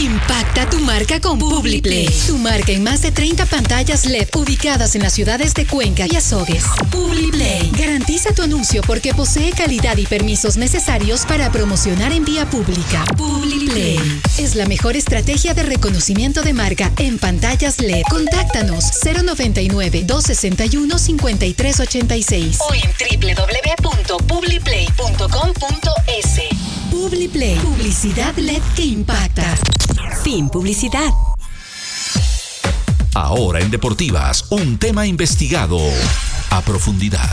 Impacta tu marca con Publiplay. Tu marca en más de 30 pantallas LED ubicadas en las ciudades de Cuenca y Azogues. Publiplay. Garantiza tu anuncio porque posee calidad y permisos necesarios para promocionar en vía pública. Publiplay es la mejor estrategia de reconocimiento de marca en pantallas LED. Contáctanos 099-261-5386 o en www.publiplay.com.es. Publiplay. Publicidad LED que impacta. Fin publicidad. Ahora en Deportivas, un tema investigado a profundidad.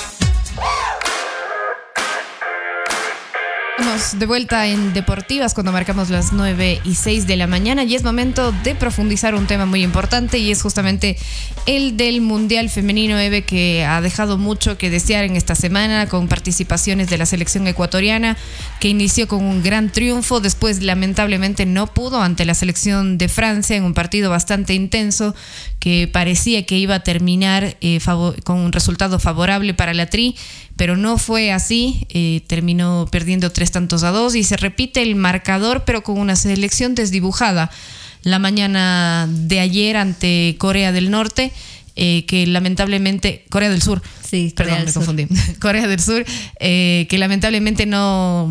Estamos de vuelta en Deportivas cuando marcamos las 9:06 de la mañana y es momento de profundizar un tema muy importante y es justamente el del Mundial Femenino, Eve, que ha dejado mucho que desear en esta semana con participaciones de la selección ecuatoriana que inició con un gran triunfo, después lamentablemente no pudo ante la selección de Francia en un partido bastante intenso que parecía que iba a terminar con un resultado favorable para la Tri, pero no fue así, terminó perdiendo 3-2 y se repite el marcador pero con una selección desdibujada la mañana de ayer ante Corea del Norte, que lamentablemente, Corea del Sur, sí, perdón, me confundí, Corea del Sur, que lamentablemente no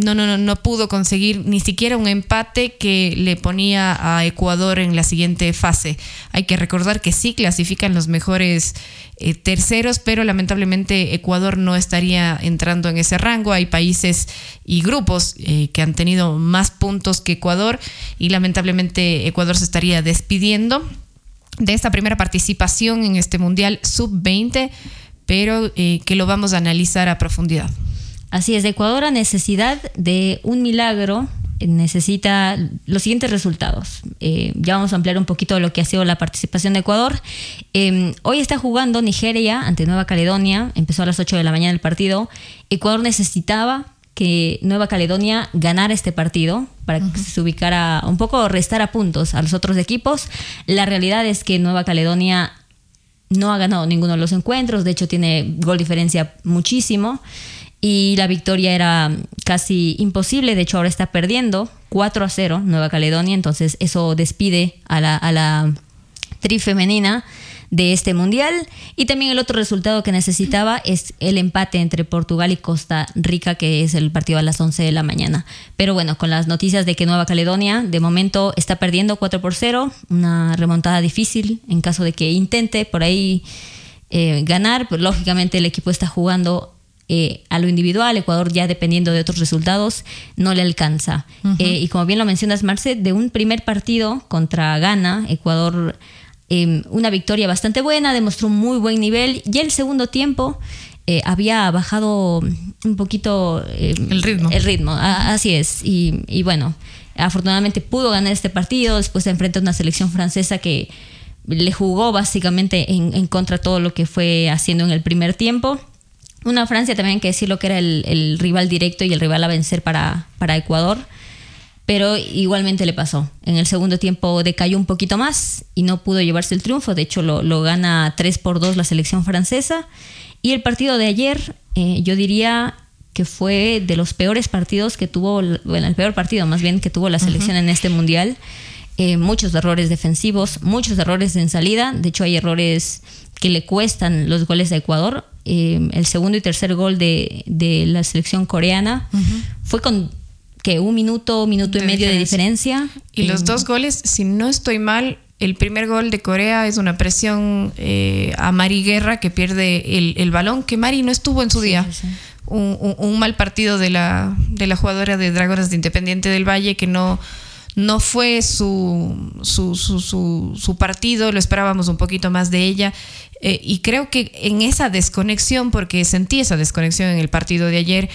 pudo conseguir ni siquiera un empate que le ponía a Ecuador en la siguiente fase. Hay que recordar que sí clasifican los mejores terceros, pero lamentablemente Ecuador no estaría entrando en ese rango. Hay países y grupos que han tenido más puntos que Ecuador y lamentablemente Ecuador se estaría despidiendo de esta primera participación en este Mundial Sub-20, pero que lo vamos a analizar a profundidad. Así es, Ecuador a necesidad de un milagro necesita los siguientes resultados. Ya vamos a ampliar un poquito lo que ha sido la participación de Ecuador. Hoy está jugando Nigeria ante Nueva Caledonia, empezó a las 8 de la mañana el partido. Ecuador necesitaba que Nueva Caledonia ganara este partido para que se ubicara un poco, restara puntos a los otros equipos. La realidad es que Nueva Caledonia no ha ganado ninguno de los encuentros, de hecho tiene gol diferencia muchísimo y la victoria era casi imposible, de hecho ahora está perdiendo 4-0 Nueva Caledonia, entonces eso despide a la Tri femenina de este mundial. Y también el otro resultado que necesitaba es el empate entre Portugal y Costa Rica, que es el partido a las 11 de la mañana. Pero bueno, con las noticias de que Nueva Caledonia de momento está perdiendo 4-0, una remontada difícil en caso de que intente por ahí ganar, pues lógicamente el equipo está jugando a lo individual. Ecuador ya dependiendo de otros resultados no le alcanza. Y como bien lo mencionas, Marce, de un primer partido contra Ghana, Ecuador una victoria bastante buena, demostró un muy buen nivel y el segundo tiempo había bajado un poquito el ritmo, así es, y bueno, afortunadamente pudo ganar este partido. Después se enfrenta a una selección francesa que le jugó básicamente en contra de todo lo que fue haciendo en el primer tiempo. Una Francia también hay que decirlo que era el rival directo y el rival a vencer para Ecuador, pero igualmente le pasó. En el segundo tiempo decayó un poquito más y no pudo llevarse el triunfo. De hecho, lo gana 3-2 la selección francesa. Y el partido de ayer, yo diría que fue de los peores partidos que tuvo, bueno, el peor partido más bien que tuvo la selección en este mundial. Muchos errores defensivos, muchos errores en salida. De hecho, hay errores que le cuestan los goles a Ecuador. El segundo y tercer gol de la selección coreana fue con un minuto y medio de diferencia. Y los dos goles, si no estoy mal, el primer gol de Corea es una presión a Mari Guerra, que pierde el balón, que Mari no estuvo en su día. Sí. Un mal partido de la jugadora de Dragones de Independiente del Valle, que no fue su partido, lo esperábamos un poquito más de ella. Y creo que en esa desconexión, porque sentí esa desconexión en el partido de ayer,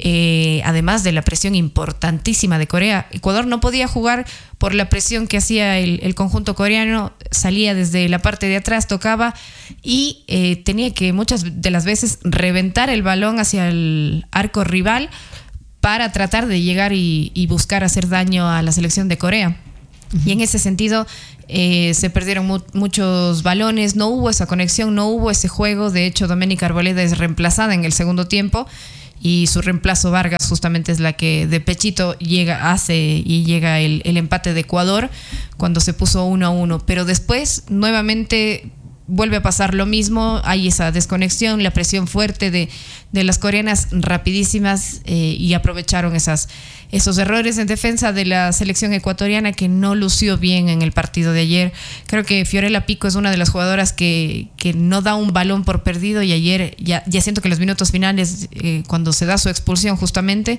además de la presión importantísima de Corea, Ecuador no podía jugar por la presión que hacía el conjunto coreano. Salía desde la parte de atrás, tocaba y tenía que muchas de las veces reventar el balón hacia el arco rival para tratar de llegar y buscar hacer daño a la selección de Corea. Y en ese sentido se perdieron muchos balones, no hubo esa conexión, no hubo ese juego. De hecho, Doménica Arboleda es reemplazada en el segundo tiempo y su reemplazo Vargas justamente es la que de pechito llega el empate de Ecuador cuando se puso 1-1, pero después nuevamente vuelve a pasar lo mismo, hay esa desconexión, la presión fuerte de las coreanas rapidísimas, y aprovecharon esos errores en defensa de la selección ecuatoriana, que no lució bien en el partido de ayer. Creo que Fiorella Pico es una de las jugadoras que no da un balón por perdido, y ayer ya siento que en los minutos finales, cuando se da su expulsión justamente,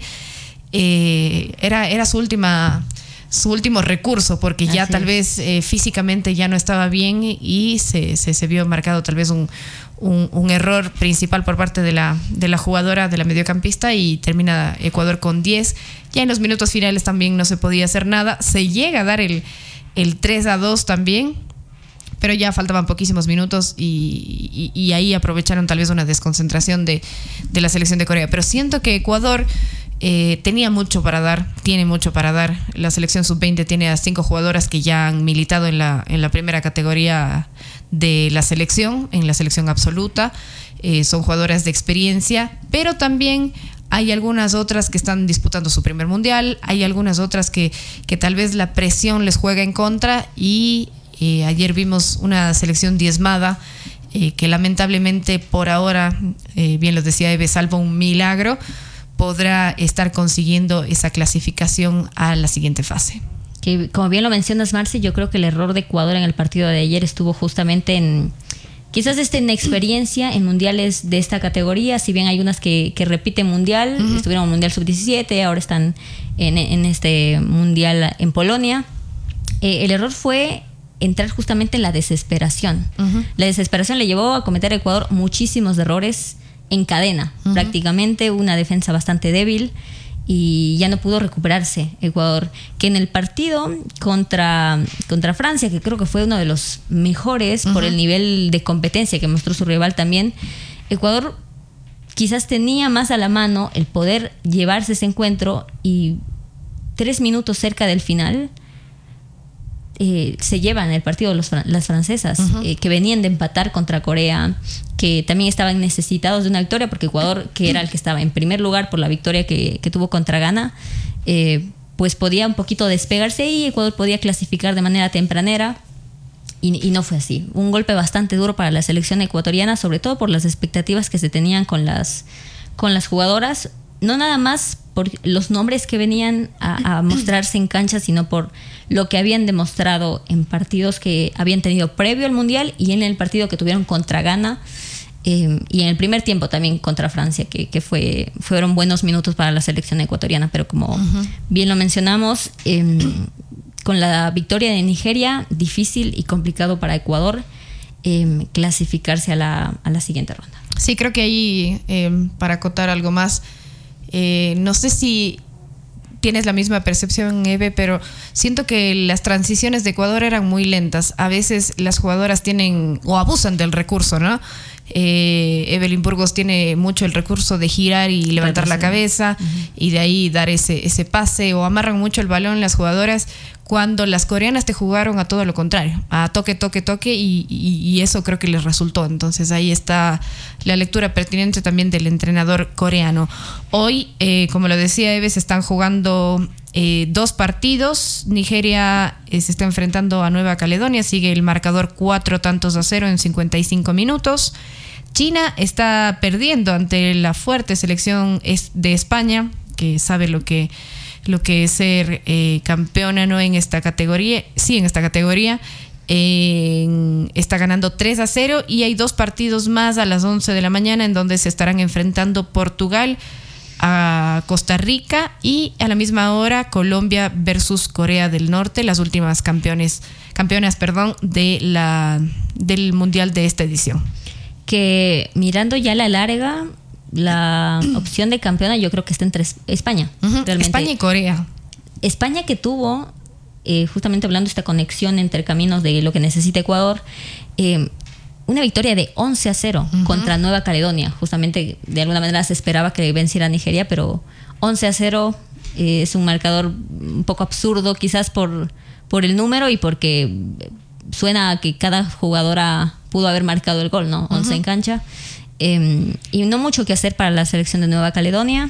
era su último recurso, porque ya tal vez físicamente ya no estaba bien, y se vio marcado tal vez un error principal por parte de la jugadora, de la mediocampista, y termina Ecuador con 10. Ya en los minutos finales también no se podía hacer nada. Se llega a dar el 3-2 también, pero ya faltaban poquísimos minutos, y ahí aprovecharon tal vez una desconcentración de la selección de Corea. Pero siento que Ecuador tiene mucho para dar. La selección sub-20 tiene a 5 jugadoras que ya han militado en la primera categoría de la selección, en la selección absoluta. Son jugadoras de experiencia, pero también hay algunas otras que están disputando su primer mundial, hay algunas otras que tal vez la presión les juega en contra, y ayer vimos una selección diezmada, que lamentablemente por ahora, bien lo decía Eve, salvo un milagro, podrá estar consiguiendo esa clasificación a la siguiente fase. Que, como bien lo mencionas, Marci, yo creo que el error de Ecuador en el partido de ayer estuvo justamente en quizás esta inexperiencia en mundiales de esta categoría. Si bien hay unas que repiten mundial, estuvieron en mundial sub-17, ahora están en este mundial en Polonia. El error fue entrar justamente en la desesperación. La desesperación le llevó a cometer a Ecuador muchísimos errores en cadena, prácticamente una defensa bastante débil, y ya no pudo recuperarse Ecuador, que en el partido contra Francia, que creo que fue uno de los mejores por el nivel de competencia que mostró su rival también, Ecuador quizás tenía más a la mano el poder llevarse ese encuentro, y 3 minutos cerca del final se llevan el partido las francesas, que venían de empatar contra Corea, que también estaban necesitados de una victoria, porque Ecuador, que era el que estaba en primer lugar por la victoria que tuvo contra Ghana, pues podía un poquito despegarse, y Ecuador podía clasificar de manera tempranera, y no fue así. Un golpe bastante duro para la selección ecuatoriana, sobre todo por las expectativas que se tenían con las jugadoras, no nada más por los nombres que venían a mostrarse en cancha, sino por lo que habían demostrado en partidos que habían tenido previo al Mundial, y en el partido que tuvieron contra Ghana, y en el primer tiempo también contra Francia, que fueron buenos minutos para la selección ecuatoriana. Pero como bien lo mencionamos, con la victoria de Nigeria, difícil y complicado para Ecuador clasificarse a la siguiente ronda. Sí, creo que ahí, para acotar algo más, no sé si tienes la misma percepción, Eve, pero siento que las transiciones de Ecuador eran muy lentas. A veces las jugadoras tienen o abusan del recurso, ¿no? Evelyn Burgos tiene mucho el recurso de girar y levantar la cabeza, y de ahí dar ese pase, o amarran mucho el balón las jugadoras, cuando las coreanas te jugaron a todo lo contrario, a toque, y eso creo que les resultó. Entonces ahí está la lectura pertinente también del entrenador coreano. Hoy, como lo decía Eve, se están jugando 2 partidos. Nigeria se está enfrentando a Nueva Caledonia, sigue el marcador 4-0 en 55 minutos. China está perdiendo ante la fuerte selección de España, que sabe lo que es ser campeona, no en esta categoría, sí en esta categoría. Está ganando 3-0, y hay 2 partidos más a las 11 de la mañana en donde se estarán enfrentando Portugal a Costa Rica, y a la misma hora Colombia versus Corea del Norte, las últimas campeonas del Mundial de esta edición. Que mirando ya la larga, la opción de campeona yo creo que está entre España. Realmente. España y Corea. España, que tuvo, justamente hablando de esta conexión entre caminos de lo que necesita Ecuador, una victoria de 11-0 contra Nueva Caledonia. Justamente, de alguna manera se esperaba que venciera a Nigeria, pero 11-0 es un marcador un poco absurdo, quizás por el número, y porque suena a que cada jugadora pudo haber marcado el gol, ¿no? 11 en cancha. Y no mucho que hacer para la selección de Nueva Caledonia.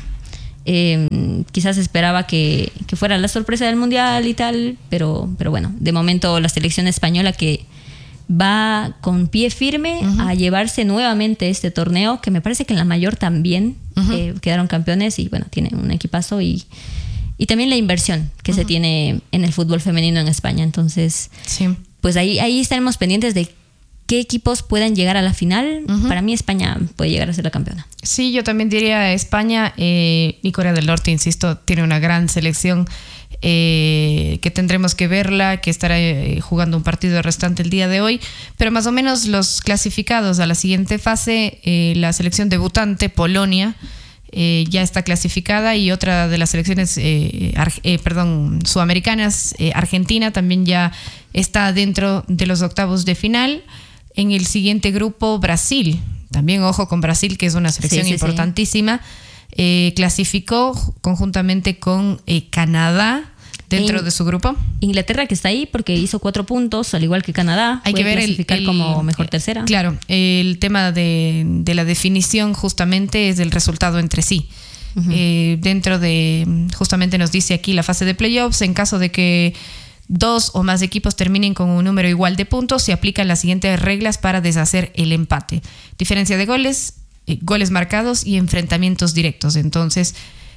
Quizás esperaba que fuera la sorpresa del Mundial y tal, pero bueno, de momento la selección española que va con pie firme a llevarse nuevamente este torneo, que me parece que en la mayor también quedaron campeones y bueno, tienen un equipazo y también la inversión que se tiene en el fútbol femenino en España. Entonces, pues ahí estaremos pendientes de qué equipos puedan llegar a la final. Para mí España puede llegar a ser la campeona. Sí, yo también diría España y Corea del Norte, insisto, tiene una gran selección que tendremos que verla, que estará jugando un partido restante el día de hoy, pero más o menos los clasificados a la siguiente fase, la selección debutante, Polonia, ya está clasificada, y otra de las selecciones sudamericanas, Argentina, también ya está dentro de los octavos de final. En el siguiente grupo, Brasil, también ojo con Brasil, que es una selección importantísima, clasificó conjuntamente con Canadá dentro de su grupo. Inglaterra, que está ahí porque hizo 4 puntos, al igual que Canadá. Hay que ver clasificar como mejor tercera. Claro, el tema de la definición justamente es el resultado entre sí. Dentro de, justamente nos dice aquí la fase de playoffs, en caso de que 2 o más equipos terminen con un número igual de puntos, se aplican las siguientes reglas para deshacer el empate: diferencia de goles, goles marcados y enfrentamientos directos. Entonces,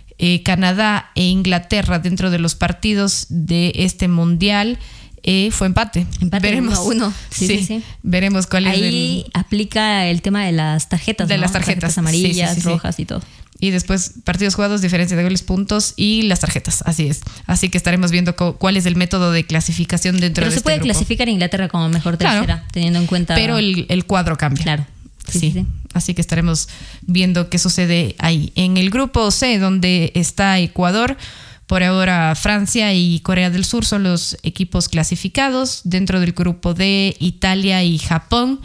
Canadá e Inglaterra dentro de los partidos de este mundial fue empate. Veremos 1-1. Sí. Veremos cuál ahí es ahí aplica el tema de las tarjetas, de ¿no? las tarjetas amarillas, rojas y todo. Y después partidos jugados, diferencia de goles, puntos y las tarjetas. Así es. Así que estaremos viendo cuál es el método de clasificación dentro de este grupo. Pero se puede clasificar a Inglaterra como mejor tercera, teniendo en cuenta. Pero el cuadro cambia. Claro. Sí. Así que estaremos viendo qué sucede ahí. En el grupo C, donde está Ecuador, por ahora Francia y Corea del Sur son los equipos clasificados. Dentro del grupo D, Italia y Japón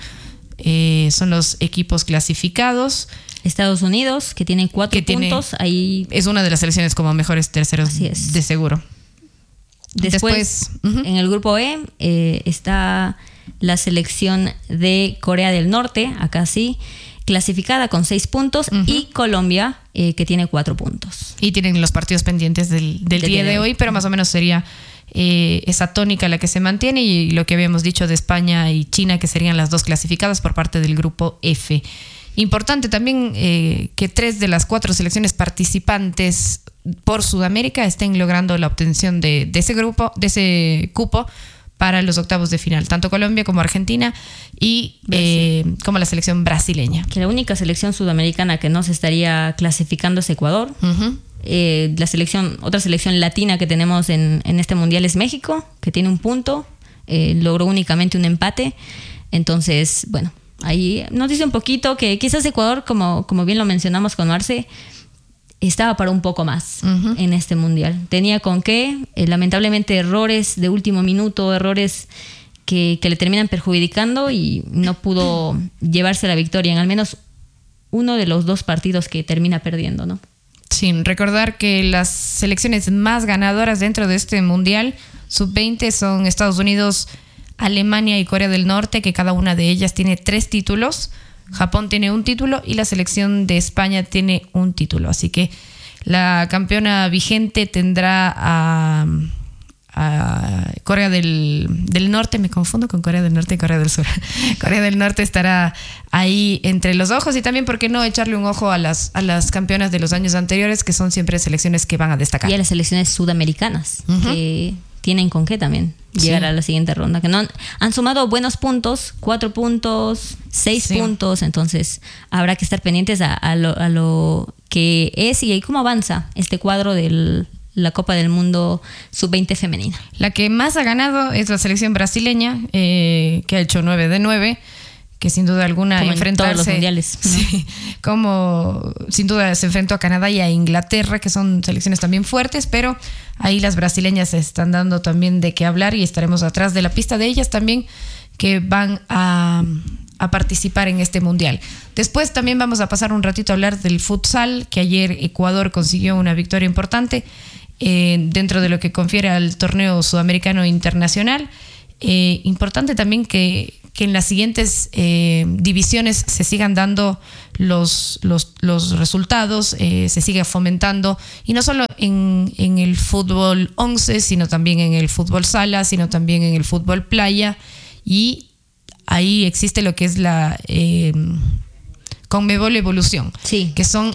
son los equipos clasificados. Estados Unidos, que tiene 4 puntos. Ahí es una de las selecciones como mejores terceros de seguro. Después en el grupo E está la selección de Corea del Norte, acá sí, clasificada con 6 puntos, y Colombia, que tiene 4 puntos. Y tienen los partidos pendientes del día de hoy, pero más o menos sería esa tónica la que se mantiene, y lo que habíamos dicho de España y China, que serían las 2 clasificadas por parte del grupo F. Importante también que 3 de las 4 selecciones participantes por Sudamérica estén logrando la obtención de ese grupo, de ese cupo para los octavos de final, tanto Colombia como Argentina y como la selección brasileña. Que la única selección sudamericana que no se estaría clasificando es Ecuador. Otra selección latina que tenemos en este mundial es México, que tiene 1 punto, logró únicamente un empate. Entonces, bueno, ahí nos dice un poquito que quizás Ecuador, como bien lo mencionamos con Marce, estaba para un poco más en este mundial. Tenía con qué, lamentablemente errores de último minuto, errores que le terminan perjudicando, y no pudo llevarse la victoria en al menos uno de los 2 partidos que termina perdiendo, ¿no? Sin recordar que las selecciones más ganadoras dentro de este mundial sub-20 son Estados Unidos, Alemania y Corea del Norte, que cada una de ellas tiene 3 títulos. Japón tiene 1 título y la selección de España tiene 1 título. Así que la campeona vigente tendrá a Corea del Norte. Me confundo con Corea del Norte y Corea del Sur. Corea del Norte estará ahí entre los ojos, y también, ¿por qué no echarle un ojo a las campeonas de los años anteriores, que son siempre selecciones que van a destacar? Y a las selecciones sudamericanas, que tienen con qué también llegar a la siguiente ronda, que no han sumado buenos puntos, 4 puntos, 6 puntos. Entonces habrá que estar pendientes a lo que es y cómo avanza este cuadro de la Copa del Mundo sub-20 femenina. La que más ha ganado es la selección brasileña, que ha hecho 9 de 9, que sin duda alguna como enfrentarse, en todos los mundiales, ¿no? Sí, como sin duda se enfrentó a Canadá y a Inglaterra, que son selecciones también fuertes, pero ahí las brasileñas se están dando también de qué hablar, y estaremos atrás de la pista de ellas también, que van a participar en este mundial. Después también vamos a pasar un ratito a hablar del futsal, que ayer Ecuador consiguió una victoria importante dentro de lo que confiere al torneo sudamericano internacional. Importante también que que en las siguientes divisiones se sigan dando los resultados, se siga fomentando, y no solo en el fútbol 11, sino también en el fútbol sala, sino también en el fútbol playa, y ahí existe lo que es la Conmebol Evolución, sí, que son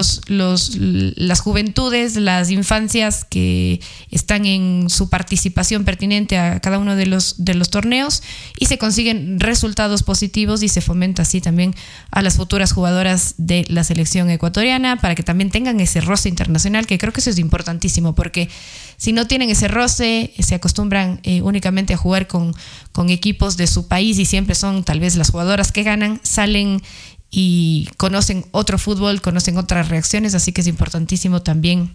las juventudes, las infancias que están en su participación pertinente a cada uno de los torneos, y se consiguen resultados positivos y se fomenta así también a las futuras jugadoras de la selección ecuatoriana para que también tengan ese roce internacional, que creo que eso es importantísimo, porque si no tienen ese roce, se acostumbran únicamente a jugar con equipos de su país, y siempre son tal vez las jugadoras que ganan, salen y conocen otro fútbol, conocen otras reacciones, así que es importantísimo también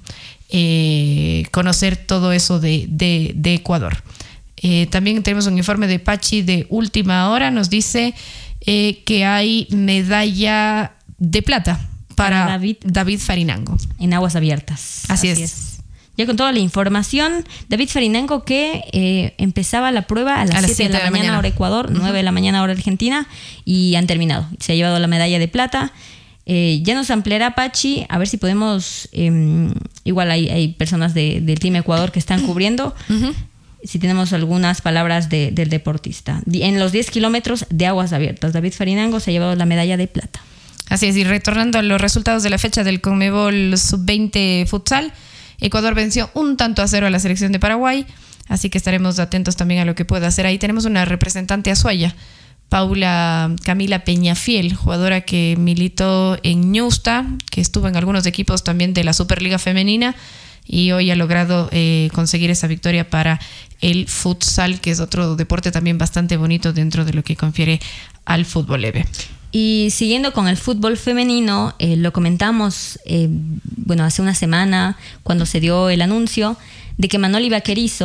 conocer todo eso de Ecuador. También tenemos un informe de Pachi de última hora, nos dice que hay medalla de plata para David Farinango. En aguas abiertas. Así es. Ya con toda la información, David Farinango, que empezaba la prueba a las 7 de la mañana hora Ecuador, 9 de la mañana hora Argentina, y han terminado. Se ha llevado la medalla de plata. Ya nos ampliará Pachi, a ver si podemos, igual hay personas del Team Ecuador que están cubriendo, si tenemos algunas palabras del deportista. En los 10 kilómetros de aguas abiertas, David Farinango se ha llevado la medalla de plata. Así es, y retornando a los resultados de la fecha del Conmebol Sub-20 Futsal, Ecuador venció 1-0 a la selección de Paraguay, así que estaremos atentos también a lo que pueda hacer. Ahí tenemos una representante azuaya, Paula Camila Peñafiel, jugadora que militó en Ñusta, que estuvo en algunos equipos también de la Superliga Femenina, y hoy ha logrado conseguir esa victoria para el futsal, que es otro deporte también bastante bonito dentro de lo que confiere al fútbol leve. Y siguiendo con el fútbol femenino, lo comentamos hace una semana cuando se dio el anuncio de que Manoli Vaquerizo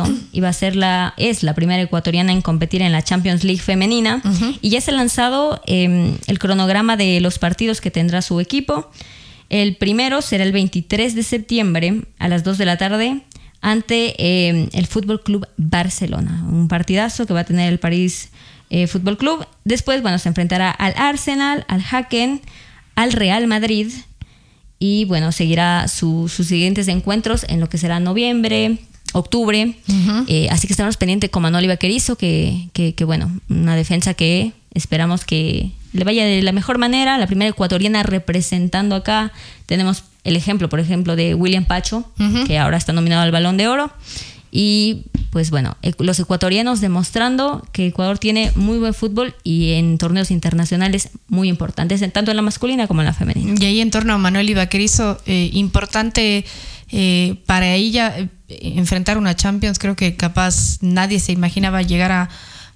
es la primera ecuatoriana en competir en la Champions League femenina, y ya se ha lanzado el cronograma de los partidos que tendrá su equipo. El primero será el 23 de septiembre a las 2 de la tarde ante el Fútbol Club Barcelona, un partidazo que va a tener el París Fútbol Club. Después, se enfrentará al Arsenal, al Hacken, al Real Madrid, y seguirá sus siguientes encuentros en lo que será noviembre, octubre. Así que estamos pendientes con Manoli Vaquerizo, que una defensa que esperamos que le vaya de la mejor manera, la primera ecuatoriana representando acá. Tenemos el ejemplo, por ejemplo, de William Pacho, que ahora está nominado al Balón de Oro. Y los ecuatorianos demostrando que Ecuador tiene muy buen fútbol y en torneos internacionales muy importantes, tanto en la masculina como en la femenina. Y ahí en torno a Manoli Vaquerizo, importante para ella enfrentar una Champions. Creo que capaz nadie se imaginaba llegar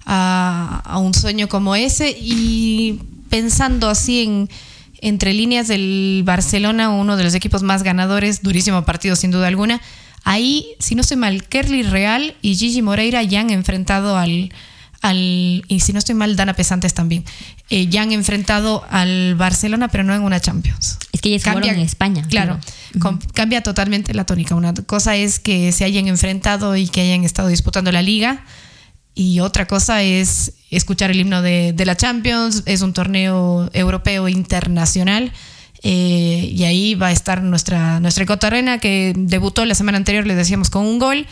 a un sueño como ese, y pensando así entre líneas del Barcelona, uno de los equipos más ganadores, durísimo partido sin duda alguna. Ahí, si no estoy mal, Kerly Real y Gigi Moreira ya han enfrentado y si no estoy mal, Dana Pesantes también, ya han enfrentado al Barcelona, pero no en una Champions. Es que ellos jugaron en España. Claro, cambia totalmente la tónica. Una cosa es que se hayan enfrentado y que hayan estado disputando la Liga, y otra cosa es escuchar el himno de la Champions. Es un torneo europeo internacional. Y ahí va a estar nuestra ecuatoriana, que debutó la semana anterior, le decíamos, con un gol,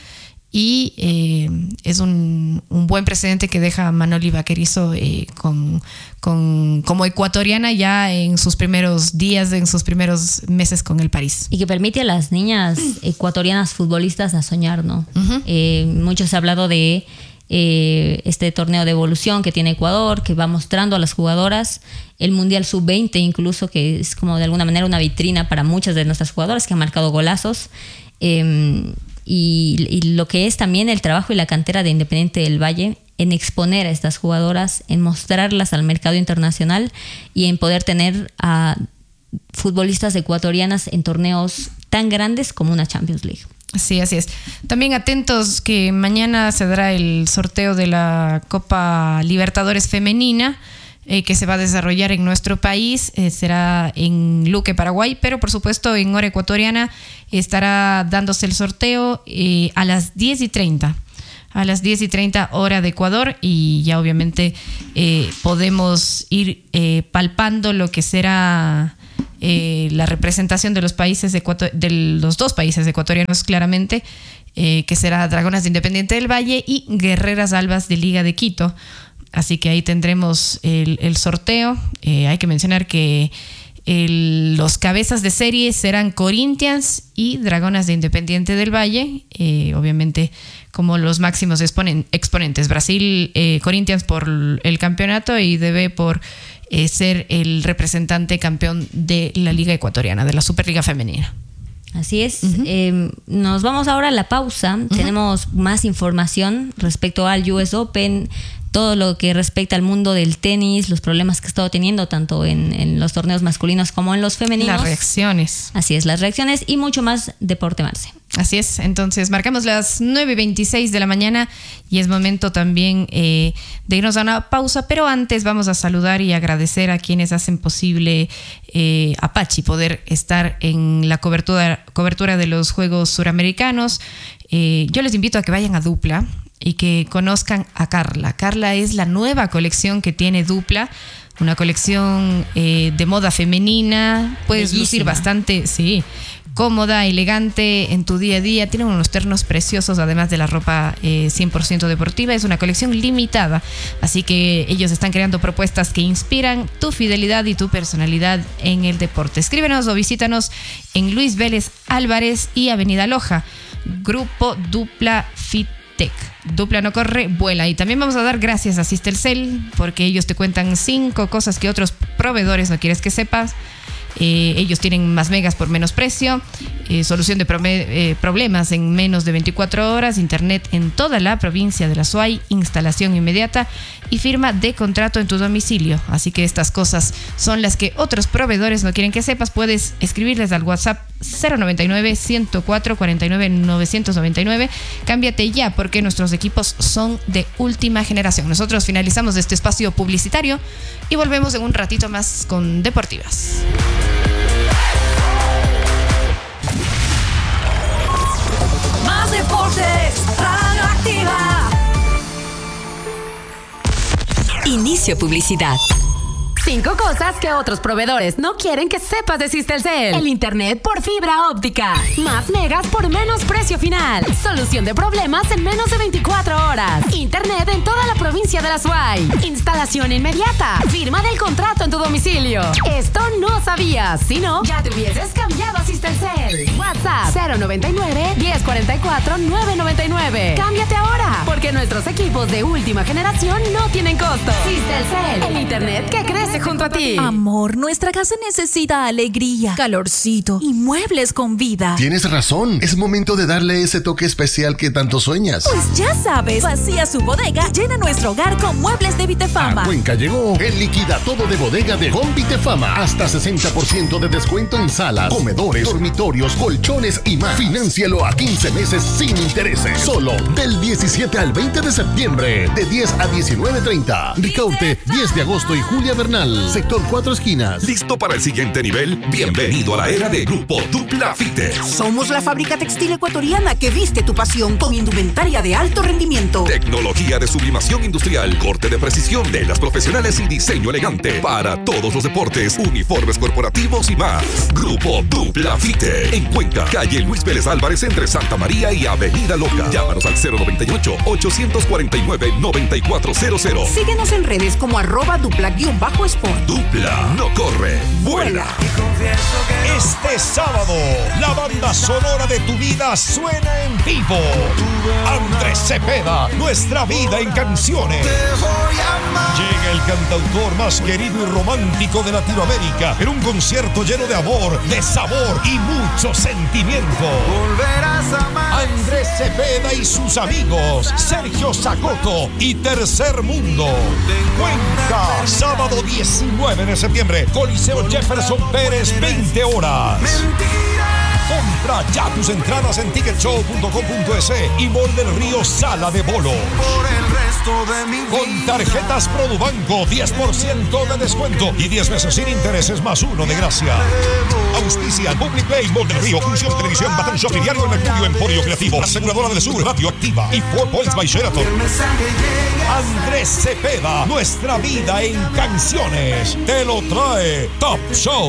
y es un buen precedente que deja Manoli Vaquerizo como ecuatoriana ya en sus primeros días, en sus primeros meses con el París. Y que permite a las niñas ecuatorianas futbolistas a soñar, ¿no? Mucho se ha hablado de este torneo de evolución que tiene Ecuador, que va mostrando a las jugadoras, el Mundial Sub-20 incluso, que es como de alguna manera una vitrina para muchas de nuestras jugadoras que han marcado golazos, y lo que es también el trabajo y la cantera de Independiente del Valle en exponer a estas jugadoras, en mostrarlas al mercado internacional y en poder tener a futbolistas ecuatorianas en torneos tan grandes como una Champions League. Sí, así es. También atentos que mañana se dará el sorteo de la Copa Libertadores Femenina, que se va a desarrollar en nuestro país. Será en Luque, Paraguay, pero por supuesto en hora ecuatoriana estará dándose el sorteo a las 10:30. a las 10:30 hora de Ecuador, y ya obviamente podemos ir palpando lo que será la representación de los países de los dos países ecuatorianos, claramente, que será Dragonas de Independiente del Valle y Guerreras Albas de Liga de Quito. Así que ahí tendremos el sorteo. Hay que mencionar que los cabezas de serie serán Corinthians y Dragonas de Independiente del Valle, obviamente como los máximos exponentes. Brasil, Corinthians por el campeonato y DB por ser el representante campeón de la Liga Ecuatoriana, de la Superliga Femenina. Así es. Nos vamos ahora a la pausa. Tenemos más información respecto al US Open, todo lo que respecta al mundo del tenis, los problemas que ha estado teniendo tanto en los torneos masculinos como en los femeninos. Las reacciones. Así es, las reacciones y mucho más Deporte Marce. Así es, entonces marcamos las 9:26 de la mañana y es momento también de irnos a una pausa, pero antes vamos a saludar y agradecer a quienes hacen posible Apache poder estar en la cobertura de los Juegos Suramericanos. Yo les invito a que vayan a Dupla y que conozcan a Carla. Carla es la nueva colección que tiene Dupla, una colección de moda femenina. Puedes lucir bastante, sí, cómoda, elegante en tu día a día. Tienen unos ternos preciosos, además de la ropa 100% deportiva. Es una colección limitada, así que ellos están creando propuestas que inspiran tu fidelidad y tu personalidad en el deporte. Escríbenos o visítanos en Luis Vélez Álvarez y Avenida Loja. Grupo Dupla Fittech. Dupla no corre, vuela. Y también vamos a dar gracias a Systelcel, porque ellos te cuentan 5 cosas que otros proveedores no quieres que sepas. Ellos tienen más megas por menos precio, solución de problemas en menos de 24 horas, internet en toda la provincia de la Suay, instalación inmediata y firma de contrato en tu domicilio. Así que estas cosas son las que otros proveedores no quieren que sepas. Puedes escribirles al WhatsApp 099-104-49-999. Cámbiate ya, porque nuestros equipos son de última generación. Nosotros finalizamos este espacio publicitario y volvemos en un ratito más con Deportivas. Más deportes, Radio Activa. Inicio publicidad. 5 cosas que otros proveedores no quieren que sepas de Systelcel. El internet por fibra óptica. Más megas por menos precio final. Solución de problemas en menos de 24 horas. Internet en toda la provincia de la Suay. Instalación inmediata. Firma del contrato en tu domicilio. Esto no sabías. Si no, ya te hubieses cambiado a Systelcel. WhatsApp 099-1044-999. Cámbiate ahora, porque nuestros equipos de última generación no tienen costo. Systelcel, el internet que crece junto a ti. Amor, nuestra casa necesita alegría, calorcito y muebles con vida. Tienes razón. Es momento de darle ese toque especial que tanto sueñas. Pues ya sabes, vacía su bodega, llena nuestro hogar con muebles de Vitefama. A Cuenca llegó el liquida todo de bodega de Home Vitefama. Hasta 60% de descuento en salas, comedores, dormitorios, colchones y más. Fináncialo a 15 meses sin intereses. Solo del 17 al 20 de septiembre, de 10 a 19:30. Ricaurte, 10 de agosto y Julia Bernal. Sector 4 Esquinas. ¿Listo para el siguiente nivel? Bienvenido a la era de Grupo Dupla Fittech. Somos la fábrica textil ecuatoriana que viste tu pasión con indumentaria de alto rendimiento. Tecnología de sublimación industrial, corte de precisión de las profesionales y diseño elegante para todos los deportes, uniformes corporativos y más. Grupo Dupla Fittech. En Cuenca, calle Luis Vélez Álvarez entre Santa María y Avenida Loca. Llámanos al 098-849-9400. Síguenos en redes como @dupla_sport. Dupla no corre, vuela. Este sábado, la banda sonora de tu vida suena en vivo. Andrés Cepeda, nuestra vida en canciones. Llega el cantautor más querido y romántico de Latinoamérica en un concierto lleno de amor, de sabor y mucho sentimiento. Andrés Cepeda y sus amigos, Sergio Sacoto y Tercer Mundo. Cuenca, sábado 19 de septiembre, Coliseo Jefferson Pérez, 20 horas. Compra ya tus entradas en ticketshow.com.es y Mall del Río Sala de Bolo. Por el resto de mi vida. Con tarjetas Produbanco, 10% de descuento y 10 meses sin intereses más 1 de gracia. Auspician Public Play, Mall del Río, Función Televisión, Batán Shop, Diario El Mercurio, Emporio Creativo, Aseguradora del Sur, Radio Activa y 4 Points by Sheraton. Andrés Cepeda, nuestra vida en canciones. Te lo trae Top Show.